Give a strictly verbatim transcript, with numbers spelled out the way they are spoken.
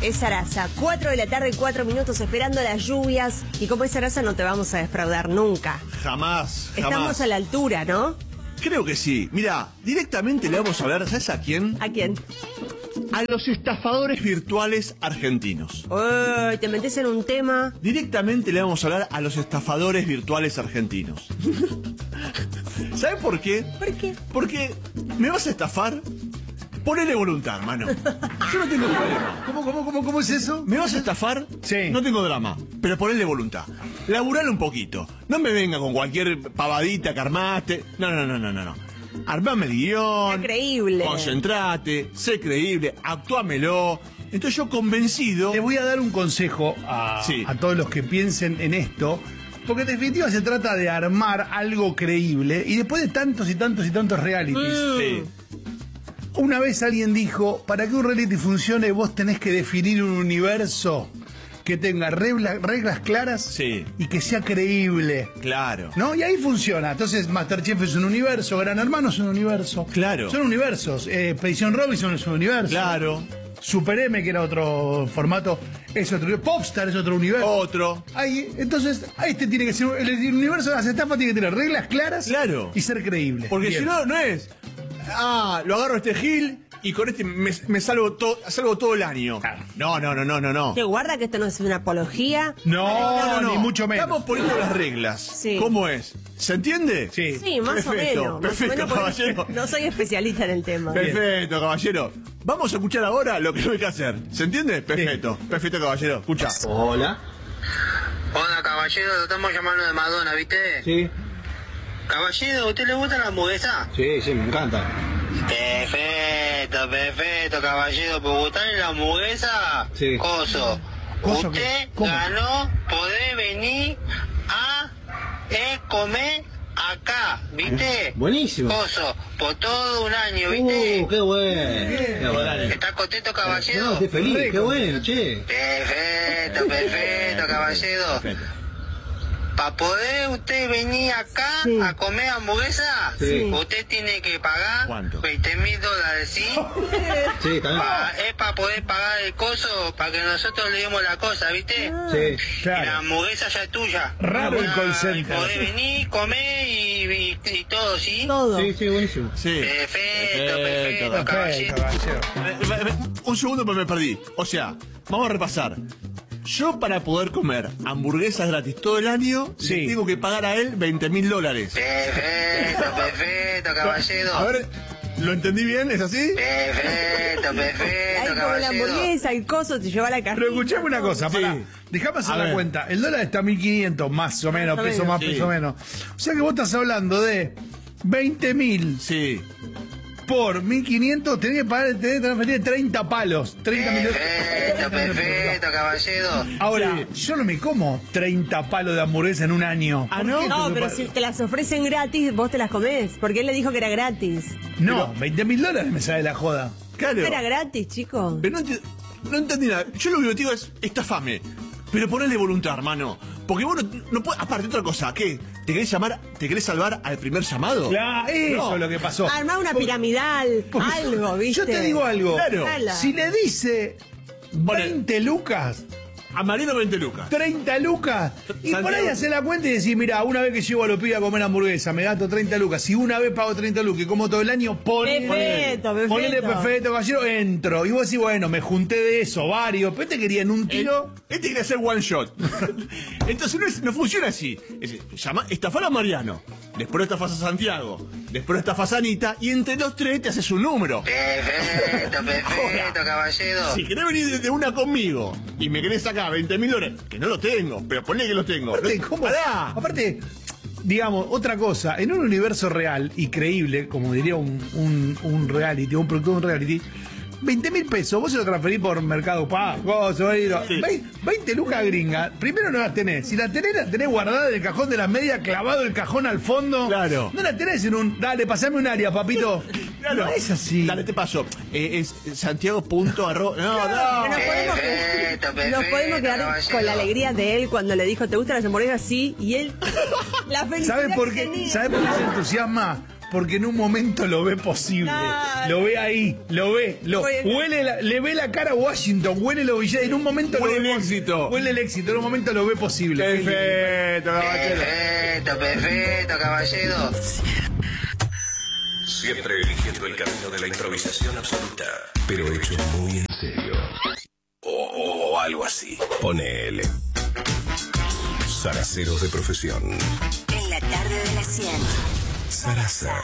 es Sarasa. cuatro de la tarde, cuatro minutos, esperando las lluvias. Y como es Sarasa, no te vamos a defraudar nunca. Jamás, jamás. Estamos a la altura, ¿no? Creo que sí. Mira, directamente le vamos a hablar, ¿sabes a quién? ¿A quién? A los estafadores virtuales argentinos. Uy, te metes en un tema. Directamente le vamos a hablar a los estafadores virtuales argentinos. ¿Sabes por qué? ¿Por qué? Porque me vas a estafar. Ponele voluntad, hermano. Yo no tengo problema. ¿Cómo, cómo, cómo, cómo es eso? ¿Me vas a estafar? Sí. No tengo drama, pero ponele voluntad. Laburale un poquito. No me venga con cualquier pavadita que armaste. No, no, no, no, no, no. Armame el guión. Sé creíble. Concentrate, sé creíble, actuámelo. Entonces yo convencido. Le voy a dar un consejo a, Sí. a todos los que piensen en esto. Porque en definitiva se trata de armar algo creíble. Y después de tantos y tantos y tantos realities. Mm. Sí. Una vez alguien dijo, para que un reality funcione vos tenés que definir un universo que tenga regla, reglas claras Sí. y que sea creíble. Claro. ¿No? Y ahí funciona. Entonces Masterchef es un universo, Gran Hermano es un universo. Claro. Son universos. Eh, Expedición Robinson es un universo. Claro. Super M, que era otro formato, es otro. Popstar es otro universo. Otro. Ahí, entonces, este tiene que ser. El, el universo de las estafas tiene que tener reglas claras Claro. y ser creíble. Porque Bien. si no, no es. Ah, lo agarro a este Gil y con este me, me salvo, to, salvo todo el año. Claro. No, no, no, no, no, no. Te guarda que esto no es una apología. No, ni mucho menos. Estamos poniendo las reglas. Sí. ¿Cómo es? ¿Se entiende? Sí. Sí, más Perfecto, o menos. perfecto, más o menos, porque caballero. No soy especialista en el tema. Perfecto, caballero. Vamos a escuchar ahora lo que no hay que hacer. ¿Se entiende? Perfecto, perfecto, caballero. Escucha. Hola. Hola, caballero, lo estamos llamando de Madonna, ¿viste? Sí, Caballero, ¿a usted le gusta la hamburguesa? sí, sí, me encanta. Perfecto, perfecto, caballero. ¿Por gustarle la hamburguesa? Sí. Coso. Coso, Usted ¿cómo? ganó poder venir a eh, comer acá, ¿viste? Buenísimo. Coso, por todo un año, ¿viste? Uh, qué bueno. Qué bueno. ¿Está contento, caballero? No, estoy feliz, Rico. qué bueno, che. Perfecto, perfecto, caballero. Perfecto. Para poder usted venir acá Sí. a comer hamburguesa, Sí. usted tiene que pagar ¿Cuánto? veinte mil dólares, ¿sí? Sí, también. Pa- es para poder pagar el coso, para que nosotros le demos la cosa, ¿viste? Ah. Sí. Y la Claro. hamburguesa ya es tuya. Raro el Ya, call center. Poder venir, comer y, y, y todo, ¿sí? Todo. Sí, sí, buenísimo. Sí. Perfecto, perfecto, Perfecto. caballero. Perfecto, caballero. Eh, eh, eh, Un segundo, pero me perdí. O sea, vamos a repasar. Yo para poder comer hamburguesas gratis todo el año, Sí. le tengo que pagar a él veinte mil dólares. Perfecto, perfecto, caballero. A ver, ¿lo entendí bien? ¿Es así? Perfecto, Ahí perfecto, como la caballero. hamburguesa, el coso, te lleva la cajita. Pero escuchame una cosa, Sí. pará. Dejame hacer A la ver. cuenta. El dólar está a mil quinientos, más o menos, Más o peso menos. más, Sí. peso menos. O sea que vos estás hablando de veinte mil Sí. por mil quinientos, tenés que pagar, tenés que transferir treinta palos. treinta millones. Perfecto, perfecto, caballero. Ahora, yo no me como treinta palos de hamburguesa en un año. Ah, ¿Por ¿no? qué No, tengo que pero pagar? si te las ofrecen gratis, vos te las comés. Porque él le dijo que era gratis. No, veinte mil dólares me sale la joda. Claro. Era gratis, chicos. Pero no, enti- no entendí nada. Yo lo único que digo es, estafame. Pero ponele voluntad, hermano. Porque vos no, no puedes... Aparte, otra cosa, ¿qué? ¿Te querés llamar, te querés salvar al primer llamado? Claro, eso No. es lo que pasó. Armar una Porque- piramidal, porque- algo, ¿viste? Yo te digo algo. Claro. Ala. Si le dice Pone- veinte lucas, A Mariano veinte lucas. treinta lucas, y por ahí Santiago. hacer la cuenta y decir, mira, una vez que llevo a los pibes a comer hamburguesa, me gasto treinta lucas. Si una vez pago treinta lucas y como todo el año, ponele, Perfecto, perfecto. ponele perfecto, caballero, entro. Y vos decís, bueno, me junté de eso, varios, pero te quería en un tiro. Eh, Este quiere hacer one shot. Entonces no, es- no funciona así. Es, llama, estafar a Mariano. Después lo estafas a Santiago. Después lo estafas a Anita. Y entre los tres te haces un número. Perfecto, perfecto, caballero. Si querés venir de, de una conmigo y me querés sacar veinte mil dólares, que no lo tengo, pero ponle que lo tengo. Aparte, No- ¿cómo? Pará. Aparte, digamos, otra cosa, en un universo real y creíble, como diría un, un, un reality, un producto de un reality, veinte mil pesos, vos se lo transferís por Mercado Pago, Sí. veinte lucas gringa, primero no las tenés, si las tenés, las tenés guardadas en el cajón de las medias, clavado el cajón al fondo, Claro. no las tenés en un, dale, pasame un área, papito. Claro. No es así. Dale, te paso. Eh, es Santiago punto arro... No, no. Nos podemos, Perfecto, nos perfecto, podemos quedar caballero. con la alegría de él cuando le dijo, ¿te gustan las hamburguesas? Sí, y él, la felicidad ¿Sabes por que qué? tenía. ¿Sabes por qué se entusiasma? porque en un momento lo ve posible. Ay. Lo ve ahí, lo ve, lo Bueno. huele la- le ve la cara a Washington, huele los billetes, en un momento Huele lo ve el éxito. Huele el éxito, en un momento lo ve posible. Perfecto, caballero. Perfecto, perfecto, caballero. Siempre eligiendo el camino de la improvisación absoluta, pero hecho muy en serio. O, o algo así. Ponele. Zaraceros de profesión. En la tarde de las cien. Zaraza.